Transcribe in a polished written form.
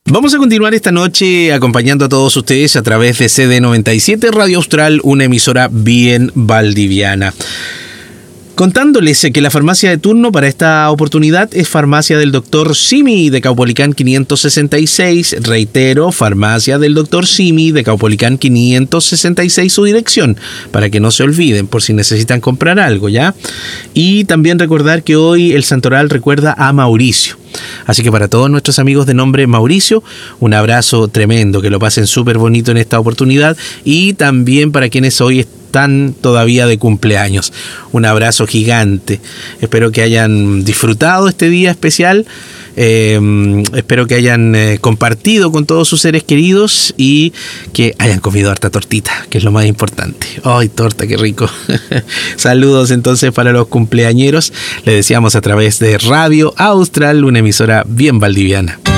Vamos a continuar esta noche acompañando a todos ustedes a través de CD97 Radio Austral, una emisora bien valdiviana. Contándoles que la farmacia de turno para esta oportunidad es Farmacia del Dr. Simi de Caupolicán 566. Reitero, Farmacia del Dr. Simi de Caupolicán 566, su dirección, para que no se olviden por si necesitan comprar algo, ¿ya? Y también recordar que hoy el Santoral recuerda a Mauricio. Así que para todos nuestros amigos de nombre Mauricio, un abrazo tremendo, que lo pasen súper bonito en esta oportunidad, y también para quienes hoy están todavía de cumpleaños, un abrazo gigante. Espero que hayan disfrutado este día especial, espero que hayan compartido con todos sus seres queridos y que hayan comido harta tortita, que es lo más importante. ¡Ay, torta, qué rico! Saludos entonces para los cumpleañeros, les deseamos a través de Radio Austral, una emisora bien valdiviana.